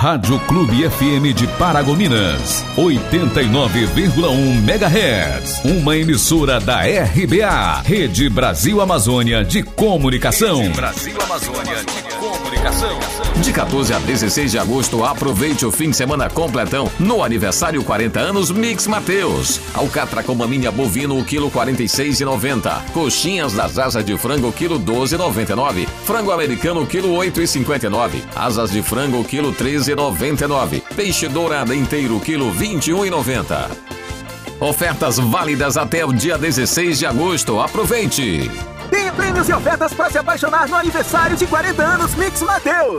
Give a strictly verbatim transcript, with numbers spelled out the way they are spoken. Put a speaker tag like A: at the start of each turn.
A: Rádio Clube F M de Paragominas, oitenta e nove vírgula um megahertz. Uma emissora da R B A, Rede Brasil Amazônia de Comunicação. Rede Brasil Amazônia de Comunicação.
B: De quatorze a dezesseis de agosto, aproveite o fim de semana completão no aniversário quarenta anos Mix Mateus. Alcatra com maminha bovino, o quilo quarenta e seis reais e noventa centavos. Coxinhas das asas de frango, quilo doze reais e noventa e nove centavos. Frango americano, quilo oito reais e cinquenta e nove centavos. Asas de frango, quilo treze reais e noventa e nove centavos. Peixe dourado inteiro, quilo vinte e um reais e noventa centavos. Ofertas válidas até o dia dezesseis de agosto. Aproveite!
C: Tem prêmios e ofertas para se apaixonar no aniversário de quarenta anos Mix Mateus.